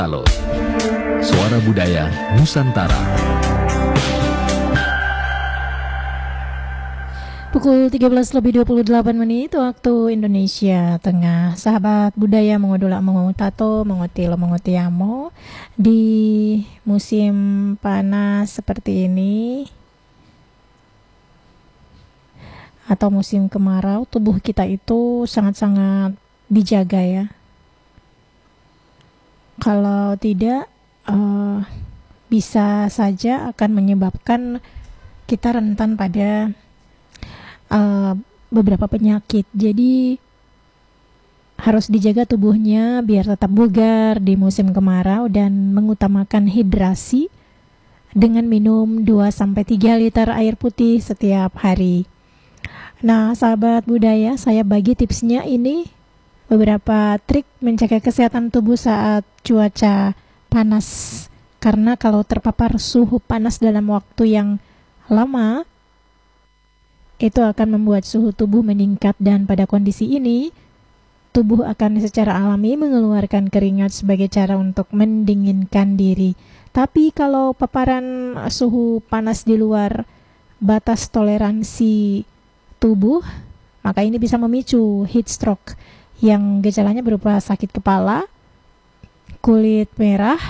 Halo, Suara Budaya Nusantara. Pukul 13:28 waktu Indonesia Tengah. Sahabat budaya mengodolak mengotato mengotilo mengotiamo di musim panas seperti ini atau musim kemarau, tubuh kita itu sangat-sangat dijaga ya. Kalau tidak bisa saja akan menyebabkan kita rentan pada beberapa penyakit. Jadi harus dijaga tubuhnya biar tetap bugar di musim kemarau dan mengutamakan hidrasi dengan minum 2-3 liter air putih setiap hari. Nah, sahabat budaya, saya bagi tipsnya ini beberapa trik menjaga kesehatan tubuh saat cuaca panas. Karena kalau terpapar suhu panas dalam waktu yang lama, itu akan membuat suhu tubuh meningkat, dan pada kondisi ini tubuh akan secara alami mengeluarkan keringat sebagai cara untuk mendinginkan diri. Tapi kalau paparan suhu panas di luar batas toleransi tubuh, maka ini bisa memicu heat stroke yang gejalanya berupa sakit kepala, kulit merah,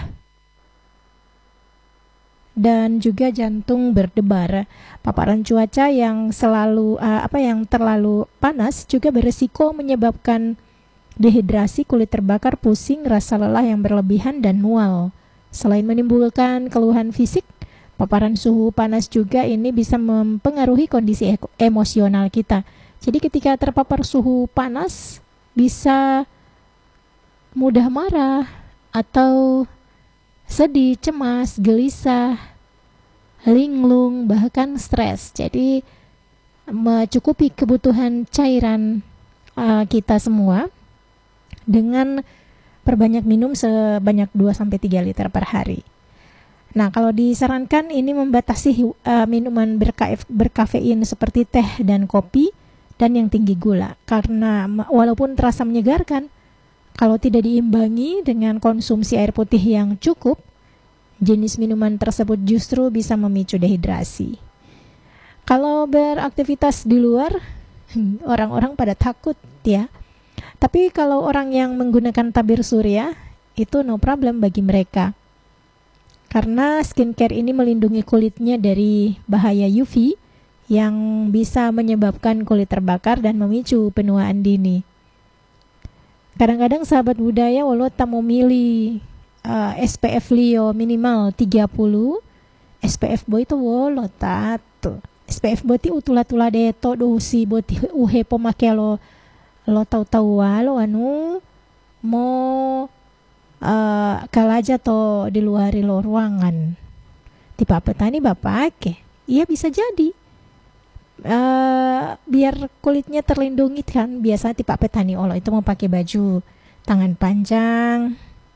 dan juga jantung berdebar. Paparan cuaca yang terlalu panas juga beresiko menyebabkan dehidrasi, kulit terbakar, pusing, rasa lelah yang berlebihan, dan mual. Selain menimbulkan keluhan fisik, paparan suhu panas juga ini bisa mempengaruhi kondisi emosional kita. Jadi ketika terpapar suhu panas bisa mudah marah atau sedih, cemas, gelisah, linglung, bahkan stres. Jadi mencukupi kebutuhan cairan kita semua dengan perbanyak minum sebanyak 2-3 liter per hari. Nah, kalau disarankan ini membatasi minuman berkafein seperti teh dan kopi dan yang tinggi gula. Karena walaupun terasa menyegarkan, kalau tidak diimbangi dengan konsumsi air putih yang cukup, jenis minuman tersebut justru bisa memicu dehidrasi. Kalau beraktivitas di luar, orang-orang pada takut ya. Tapi kalau orang yang menggunakan tabir surya, itu no problem bagi mereka. Karena skincare ini melindungi kulitnya dari bahaya UV yang bisa menyebabkan kulit terbakar dan memicu penuaan dini. Kadang-kadang sahabat budaya walau tak mau milih SPF Leo minimal 30, SPF boy itu walau tato. SPF boy itu utula-tula deto dosi boti uhe pemake lo tahu-tahu lo mau kalaja to di luar lo ruangan. Tipe petani bapak ke? Iya bisa jadi. Biar kulitnya terlindungi kan, biasa tipe petani Allah itu mau pakai baju tangan panjang,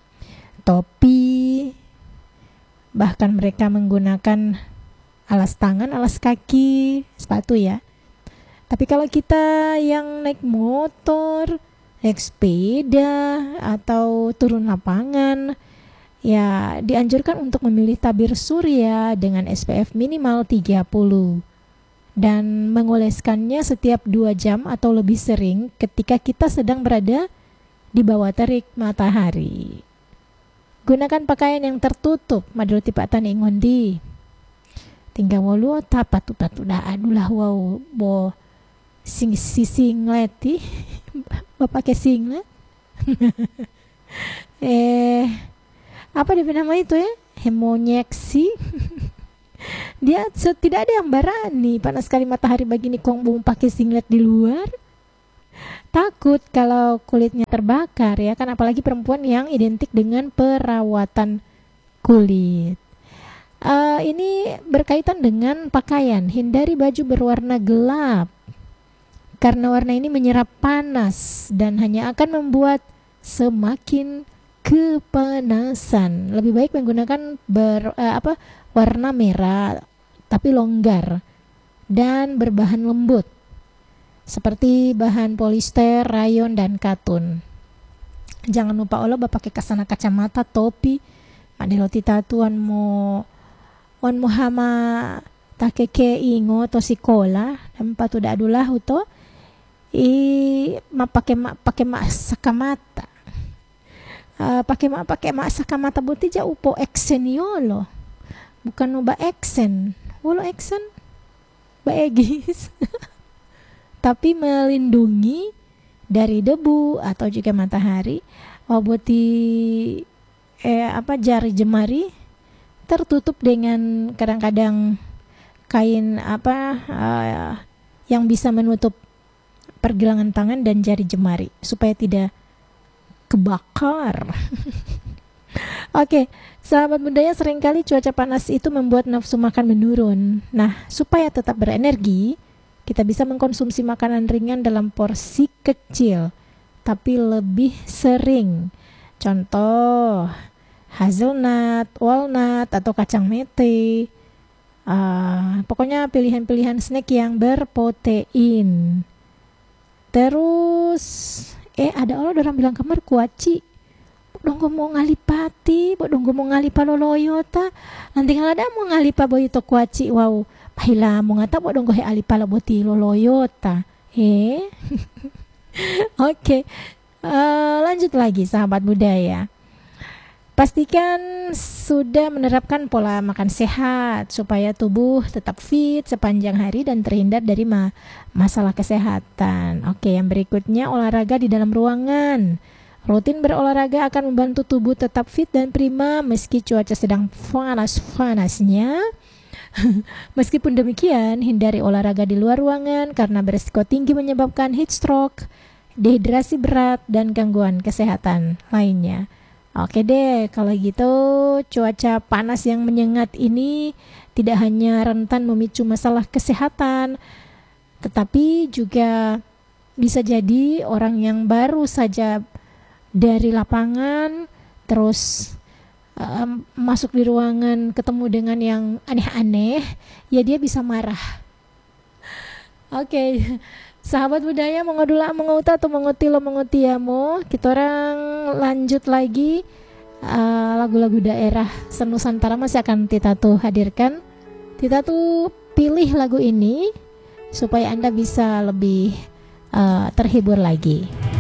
topi, bahkan mereka menggunakan alas tangan, alas kaki, sepatu ya. Tapi kalau kita yang naik motor, naik sepeda, atau turun lapangan, ya dianjurkan untuk memilih tabir surya dengan SPF minimal 30 dan mengoleskannya setiap 2 jam atau lebih sering ketika kita sedang berada di bawah terik matahari. Gunakan pakaian yang tertutup, madul tipe tani ngondi. Tinggal walu tapat dah adulah wow bo singlet bapak ke singlet. Apa dia nama itu ya? Hemonyeksi. Dia tidak ada yang berani panas sekali matahari begini kong bung pakai singlet di luar. Takut kalau kulitnya terbakar ya kan, apalagi perempuan yang identik dengan perawatan kulit. Ini berkaitan dengan pakaian. Hindari baju berwarna gelap karena warna ini menyerap panas dan hanya akan membuat semakin kepanasan. Lebih baik menggunakan warna merah tapi longgar dan berbahan lembut seperti bahan polister, rayon, dan katun. Jangan lupa Allah pakai kasana kacamata, topi. Madelo tita tuan mo hama takeke ingo to sikola tempat udah adulah to pakai sakamata. Pakai sakamata buti ja upo ekseniolo. Bukan nuba eksen. Wolo eksen ba egis. Tapi melindungi dari debu atau juga matahari. Buti jari jemari tertutup dengan kadang-kadang kain yang bisa menutup pergelangan tangan dan jari jemari supaya tidak kebakar. Oke, sahabat budaya, seringkali cuaca panas itu membuat nafsu makan menurun. Nah, supaya tetap berenergi, kita bisa mengkonsumsi makanan ringan dalam porsi kecil, tapi lebih sering. Contoh, hazelnut, walnut, atau kacang mete. Pokoknya pilihan-pilihan snack yang berprotein. Terus, ada orang bilang kamar kuaci. Donggo mau ngalipati, donggo mau ngalipaloloyota. Nanti kalau ada mau ngalipa boyito kuaci, wow. Pahila mo nga tabo dong gohe alipala boti loloyota. Oke. Lanjut lagi sahabat budaya. Pastikan sudah menerapkan pola makan sehat supaya tubuh tetap fit sepanjang hari dan terhindar dari masalah kesehatan. Oke, yang berikutnya olahraga di dalam ruangan. Rutin berolahraga akan membantu tubuh tetap fit dan prima meski cuaca sedang panas-panasnya. Meskipun demikian, hindari olahraga di luar ruangan karena berisiko tinggi menyebabkan heat stroke, dehidrasi berat, dan gangguan kesehatan lainnya. Oke deh, kalau gitu cuaca panas yang menyengat ini tidak hanya rentan memicu masalah kesehatan, tetapi juga bisa jadi orang yang baru saja dari lapangan terus masuk di ruangan ketemu dengan yang aneh-aneh, ya dia bisa marah. Oke, sahabat budaya, mengodula mengauta atau mengutilo mengutiamo. Kita orang lanjut lagi lagu-lagu daerah senusantara masih akan Tita tuh hadirkan. Tita tuh pilih lagu ini supaya Anda bisa lebih terhibur lagi.